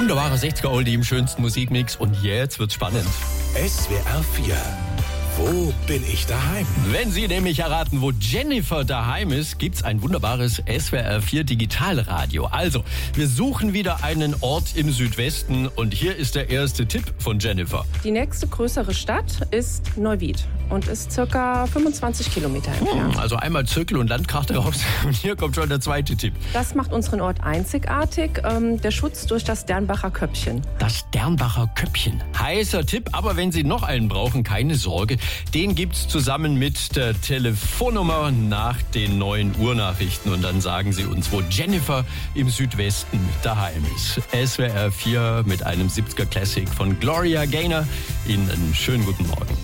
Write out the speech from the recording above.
Wunderbare 60er-Oldie im schönsten Musikmix. Und jetzt wird's spannend. SWR 4. Wo bin ich daheim? Wenn Sie nämlich erraten, wo Jennifer daheim ist, gibt's ein wunderbares SWR 4 Digitalradio. Also, wir suchen wieder einen Ort im Südwesten und hier ist der erste Tipp von Jennifer. Die nächste größere Stadt ist Neuwied und ist circa 25 Kilometer entfernt. Also einmal Zirkel und Landkarte raus und hier kommt schon der zweite Tipp. Das macht unseren Ort einzigartig, der Schutz durch das Dernbacher Köppchen. Das Dernbacher Köppchen. Heißer Tipp, aber wenn Sie noch einen brauchen, keine Sorge. Den gibt's zusammen mit der Telefonnummer nach den 9 Uhr Nachrichten. Und dann sagen Sie uns, wo Jennifer im Südwesten daheim ist. SWR 4 mit einem 70er Classic von Gloria Gaynor. Ihnen einen schönen guten Morgen.